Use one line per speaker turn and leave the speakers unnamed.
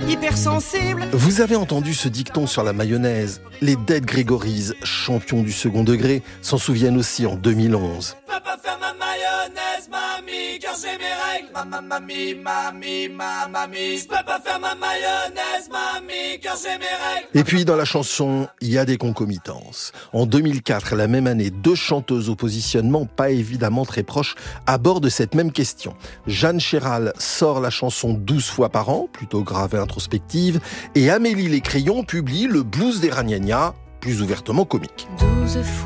hypersensible.
Vous avez entendu ce dicton sur la mayonnaise. Les Dead Gregories, champions du second degré, s'en souviennent aussi en 2011.
Je peux pas faire ma mayonnaise, mamie, car j'ai mes règles. Mamie. Je peux pas faire ma mayonnaise, mamie, car j'ai mes règles.
Et puis dans la chanson, il y a des concomitances. En 2004, la même année, 2 chanteuses au positionnement pas évidemment très proches abordent cette même question. Jeanne Chéral sort la chanson 12 fois par an, plutôt grave et introspective, et Amélie Les Crayons publie le blues des Ragnagnas, plus ouvertement comique.
12 fois